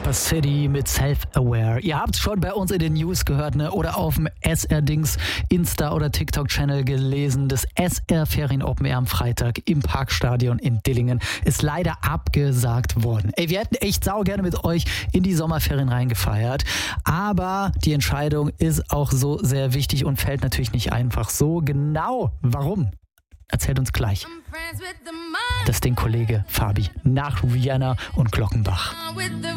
Campus City mit Self-Aware. Ihr habt es schon bei uns in den News gehört, ne? Oder auf dem SR-Dings Insta- oder TikTok-Channel gelesen. Das SR Ferien Open Air am Freitag im Parkstadion in Dillingen ist leider abgesagt worden. Ey, wir hätten echt saugerne mit euch in die Sommerferien reingefeiert. Aber die Entscheidung ist auch so sehr wichtig und fällt natürlich nicht einfach so. Genau warum? Erzählt uns gleich. Das ist den Kollege Fabi nach Rihanna und Glockenbach.